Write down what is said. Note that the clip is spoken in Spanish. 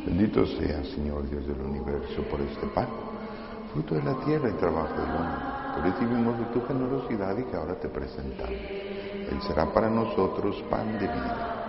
Bendito sea, Señor Dios del universo, por este pan, fruto de la tierra y trabajo del hombre, que recibimos de tu generosidad y que ahora te presentamos. Él será para nosotros pan de vida.